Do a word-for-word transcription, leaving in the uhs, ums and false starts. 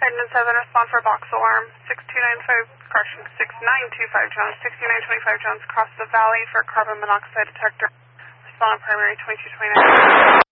Edmund seven, respond for box alarm. six two nine five, correction, six nine two five Jones, sixty-nine twenty-five Jones, across the valley for carbon monoxide detector. Respond on primary twenty-two twenty-nine.